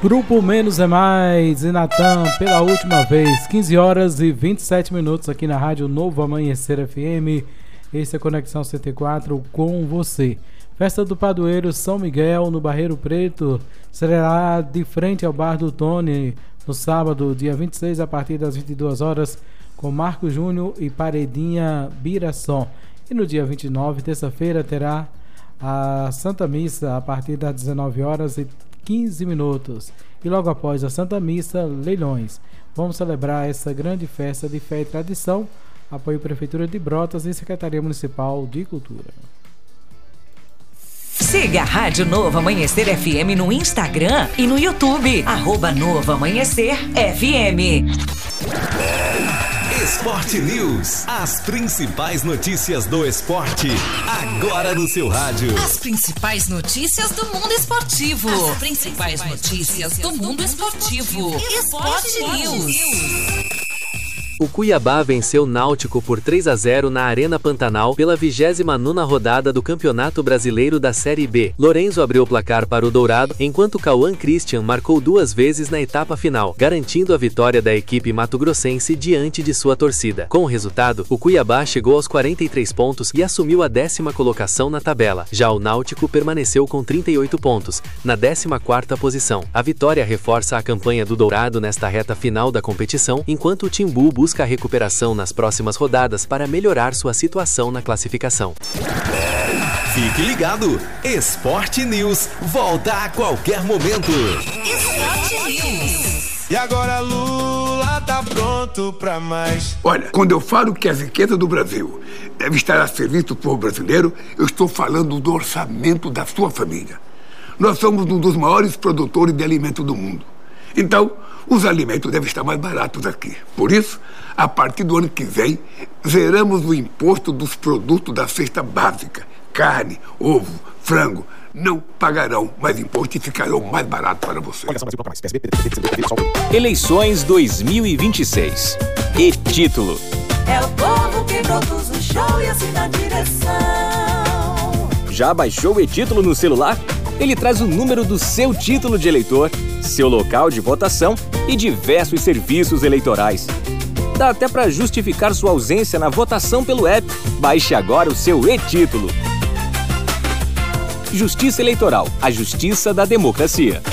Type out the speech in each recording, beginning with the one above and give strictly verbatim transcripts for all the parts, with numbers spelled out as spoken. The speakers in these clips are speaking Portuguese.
Grupo Menos é Mais e Natan pela última vez, quinze horas e vinte e sete minutos aqui na Rádio Novo Amanhecer F M. Esse é Conexão cento e quatro com você. Festa do Padroeiro São Miguel no Barreiro Preto será de frente ao Bar do Tony no sábado, dia vinte e seis, a partir das vinte e duas horas, com Marco Júnior e Paredinha Biração. E no dia vinte e nove, terça-feira, terá a Santa Missa a partir das dezenove horas e quinze minutos. E logo após a Santa Missa, leilões. Vamos celebrar essa grande festa de fé e tradição. Apoio Prefeitura de Brotas e Secretaria Municipal de Cultura. Siga a Rádio Novo Amanhecer F M no Instagram e no YouTube. Arroba Novo Amanhecer F M. Esporte News. As principais notícias do esporte. Agora no seu rádio. As principais notícias do mundo esportivo. As principais notícias do mundo esportivo. Esporte News. O Cuiabá venceu o Náutico por três a zero na Arena Pantanal pela vigésima nona rodada do Campeonato Brasileiro da Série B. Lorenzo abriu o placar para o Dourado, enquanto Cauã Christian marcou duas vezes na etapa final, garantindo a vitória da equipe mato-grossense diante de sua torcida. Com o resultado, o Cuiabá chegou aos quarenta e três pontos e assumiu a décima colocação na tabela. Já o Náutico permaneceu com trinta e oito pontos, na décima quarta posição. A vitória reforça a campanha do Dourado nesta reta final da competição, enquanto o Timbu busca busca a recuperação nas próximas rodadas para melhorar sua situação na classificação. Fique ligado, Esporte News volta a qualquer momento. Esporte News. E agora Lula tá pronto pra mais. Olha, quando eu falo que a riqueza do Brasil deve estar a serviço do povo brasileiro, eu estou falando do orçamento da sua família. Nós somos um dos maiores produtores de alimento do mundo. Então, os alimentos devem estar mais baratos aqui. Por isso, a partir do ano que vem, zeramos o imposto dos produtos da cesta básica. Carne, ovo, frango, não pagarão mais imposto e ficarão mais baratos para você. Eleições dois mil e vinte e seis. E título. É o povo que produz o show e assim na direção. Já baixou o e-título no celular? Ele traz o número do seu título de eleitor, seu local de votação e diversos serviços eleitorais. Dá até para justificar sua ausência na votação pelo app. Baixe agora o seu e-título. Justiça Eleitoral, a justiça da democracia.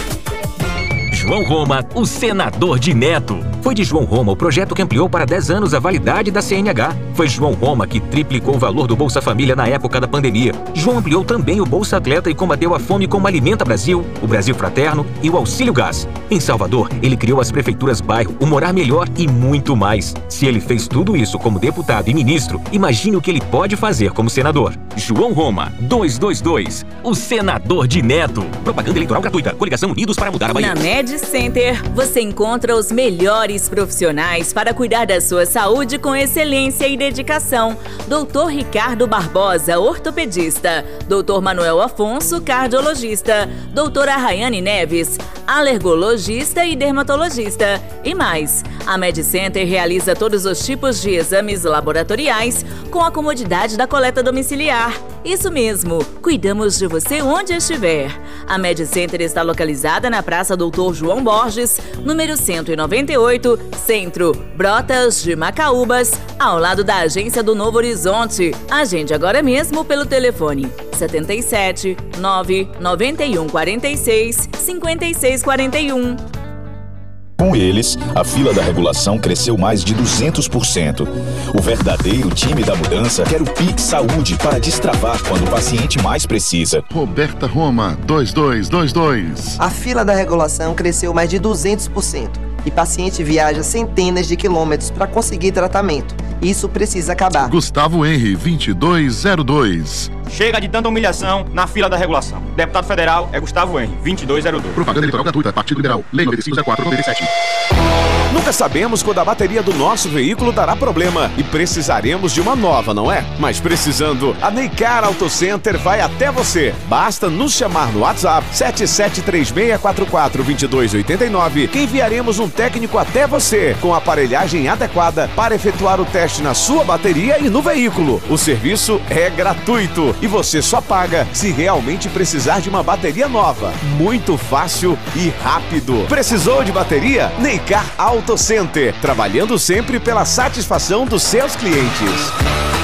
João Roma, o senador de Neto. Foi de João Roma o projeto que ampliou para dez anos a validade da C N H. Foi João Roma que triplicou o valor do Bolsa Família na época da pandemia. João ampliou também o Bolsa Atleta e combateu a fome como Alimenta Brasil, o Brasil Fraterno e o Auxílio Gás. Em Salvador, ele criou as prefeituras bairro, o Morar Melhor e muito mais. Se ele fez tudo isso como deputado e ministro, imagine o que ele pode fazer como senador. João Roma, duzentos e vinte e dois, o senador de Neto. Propaganda eleitoral gratuita. Coligação Unidos para Mudar a Bahia. Na Med Center, você encontra os melhores profissionais para cuidar da sua saúde com excelência e dedicação. doutor Ricardo Barbosa, ortopedista. doutor Manuel Afonso, cardiologista. doutora Rayane Neves, alergologista e dermatologista. E mais, a Med Center realiza todos os tipos de exames laboratoriais com a comodidade da coleta domiciliar. Isso mesmo, cuidamos de você onde estiver. A Med Center está localizada na Praça doutor João Borges, número cento e noventa e oito, Centro, Brotas de Macaúbas, ao lado da Agência do Novo Horizonte. Agende agora mesmo pelo telefone setenta e sete, nove noventa e um quarenta e seis, cinquenta e seis quarenta e um. Com eles, a fila da regulação cresceu mais de duzentos por cento. O verdadeiro time da mudança quer o Pix Saúde para destravar quando o paciente mais precisa. Roberta Roma, dois dois dois dois. A fila da regulação cresceu mais de duzentos por cento e paciente viaja centenas de quilômetros para conseguir tratamento. Isso precisa acabar. Gustavo Henry, vinte e dois zero dois. Chega de tanta humilhação na fila da regulação. Deputado federal é Gustavo Henry, vinte e dois zero dois. Propaganda eleitoral gratuita, Partido Liberal, Lei noventa e cinco zero quatro noventa e sete. Nunca sabemos quando a bateria do nosso veículo dará problema e precisaremos de uma nova, não é? Mas precisando, a Neycar Auto Center vai até você. Basta nos chamar no WhatsApp sete sete três seis quatro quatro dois dois oito nove que enviaremos um técnico até você com a aparelhagem adequada para efetuar o teste na sua bateria e no veículo. O serviço é gratuito. e você só paga se realmente precisar de uma bateria nova. Muito fácil e rápido. Precisou de bateria? Neycar Auto Center, trabalhando sempre pela satisfação dos seus clientes.